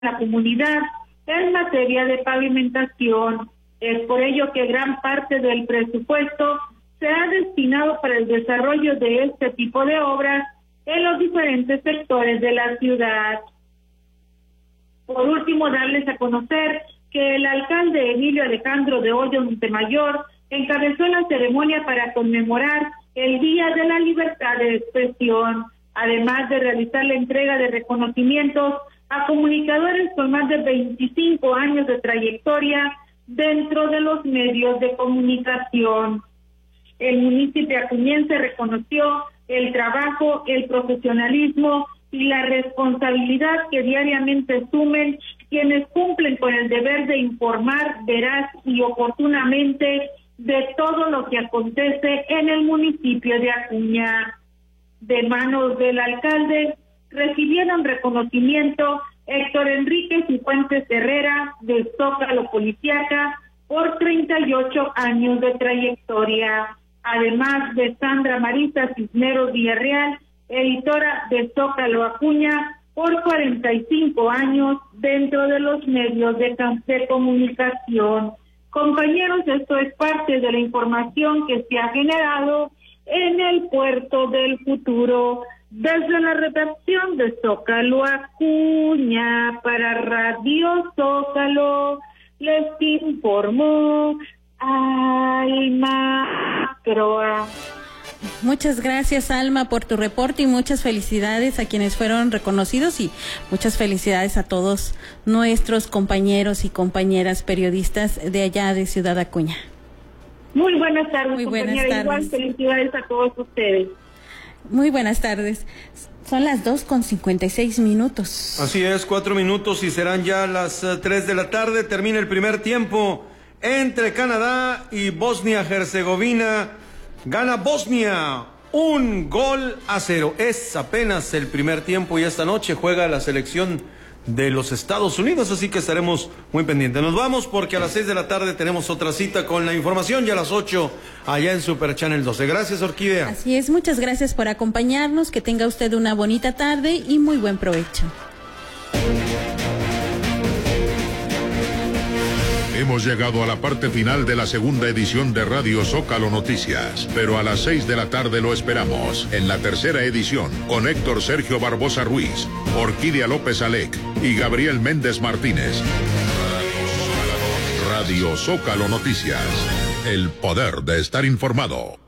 la comunidad en materia de pavimentación. Es por ello que gran parte del presupuesto se ha destinado para el desarrollo de este tipo de obras en los diferentes sectores de la ciudad. Por último, darles a conocer que el alcalde Emilio Alejandro de Hoyo Montemayor encabezó la ceremonia para conmemorar el Día de la Libertad de Expresión, además de realizar la entrega de reconocimientos a comunicadores con más de 25 años de trayectoria dentro de los medios de comunicación. El municipio acuñense reconoció el trabajo, el profesionalismo y la responsabilidad que diariamente asumen quienes cumplen con el deber de informar veraz y oportunamente de todo lo que acontece en el municipio de Acuña. De manos del alcalde recibieron reconocimiento Héctor Enrique Cifuentes Herrera de Zócalo Policiaca por 38 años de trayectoria, además de Sandra Marisa Cisneros Villarreal, editora de Zócalo Acuña, por 45 años dentro de los medios de comunicación. Compañeros, esto es parte de la información que se ha generado en el Puerto del Futuro. Desde la redacción de Zócalo Acuña para Radio Zócalo, les informó Alma Croa. Muchas gracias, Alma, por tu reporte y muchas felicidades a quienes fueron reconocidos y muchas felicidades a todos nuestros compañeros y compañeras periodistas de allá de Ciudad Acuña. Muy buenas tardes, Muy buenas compañera. tardes. Igual felicidades a todos ustedes. Muy buenas tardes. Son las 2:56. Así es, 4 minutos y serán ya las 3 de la tarde. Termina el primer tiempo entre Canadá y Bosnia-Herzegovina. Gana Bosnia 1-0. Es apenas el primer tiempo y esta noche juega la selección de los Estados Unidos, así que estaremos muy pendientes. Nos vamos porque a las 6 de la tarde tenemos otra cita con la información y a las 8 allá en Super Channel 12. Gracias, Orquídea. Así es, muchas gracias por acompañarnos, que tenga usted una bonita tarde y muy buen provecho. Hemos llegado a la parte final de la segunda edición de Radio Zócalo Noticias, pero a las 6 de la tarde lo esperamos en la tercera edición con Héctor Sergio Barbosa Ruiz, Orquídea López Alec y Gabriel Méndez Martínez. Radio Zócalo Noticias, el poder de estar informado.